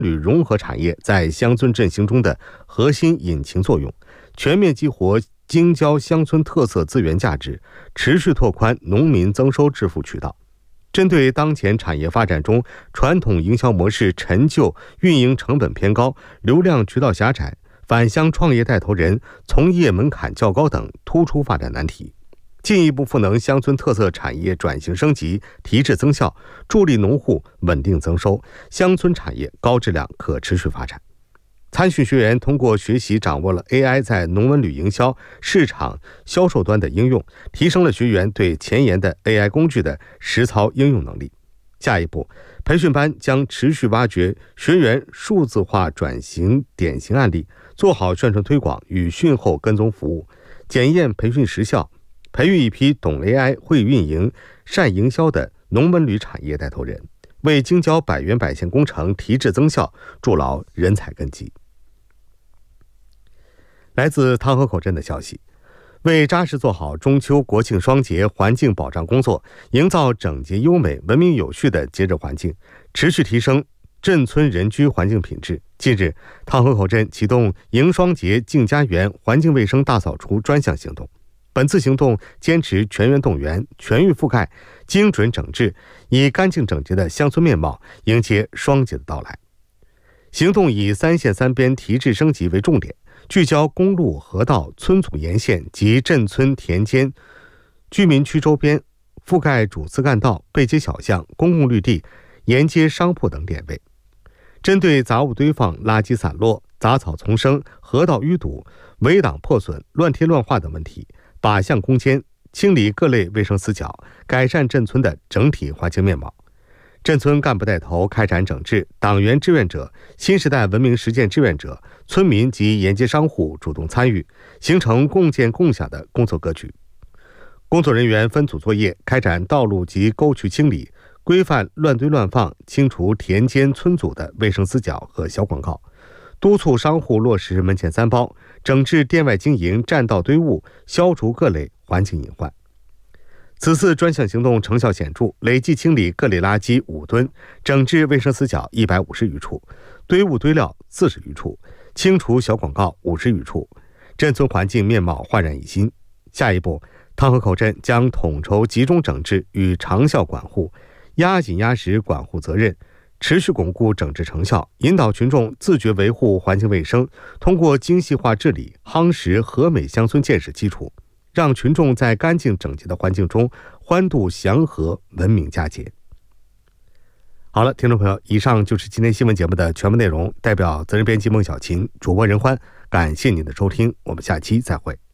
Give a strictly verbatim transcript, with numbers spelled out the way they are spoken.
旅融合产业在乡村振兴中的核心引擎作用，全面激活京郊乡村特色资源价值，持续拓宽农民增收致富渠道。针对当前产业发展中传统营销模式陈旧、运营成本偏高、流量渠道狭窄、返乡创业带头人从业门槛较高等突出发展难题，进一步赋能乡村特色产业转型升级、提质增效，助力农户稳定增收，乡村产业高质量可持续发展。参训学员通过学习掌握了 A I 在农文旅营销、市场、销售端的应用，提升了学员对前沿的 A I 工具的实操应用能力。下一步，培训班将持续挖掘学员数字化转型典型案例，做好宣传推广与训后跟踪服务，检验培训实效，培育一批懂 A I、会运营、善营销的农文旅产业带头人，为京郊百源百县工程提质增效筑牢人才根基。来自汤河口镇的消息，为扎实做好中秋国庆双节环境保障工作，营造整洁优美、文明有序的节日环境，持续提升镇村人居环境品质。近日，汤河口镇启动迎双节敬家园环境卫生大扫除专项行动。本次行动坚持全员动员、全域覆盖、精准整治，以干净整洁的乡村面貌迎接双节的到来。行动以三线三边提质升级为重点，聚焦公路、河道、村组沿线及镇村田间、居民区周边，覆盖主次干道、背街小巷、公共绿地、沿街商铺等点位。针对杂物堆放、垃圾散落、杂草丛生、河道淤堵、围挡破损、乱贴乱画等问题，靶向攻坚，清理各类卫生死角，改善镇村的整体环境面貌。镇村干部带头开展整治，党员志愿者、新时代文明实践志愿者、村民及沿街商户主动参与，形成共建共享的工作格局。工作人员分组作业，开展道路及沟渠清理，规范乱堆乱放，清除田间村组的卫生死角和小广告，督促商户落实门前三包，整治店外经营占道堆物，消除各类环境隐患。此次专项行动成效显著，累计清理各类垃圾五吨，整治卫生死角一百五十余处，堆物堆料四十余处，清除小广告五十余处，镇村环境面貌焕然一新。下一步，汤河口镇将统筹集中整治与长效管护，压紧压实管护责任，持续巩固整治成效，引导群众自觉维护环境卫生，通过精细化治理夯实和美乡村建设基础，让群众在干净整洁的环境中欢度祥和、文明佳节。好了，听众朋友，以上就是今天新闻节目的全部内容。代表责任编辑孟小琴、主播任欢，感谢您的收听，我们下期再会。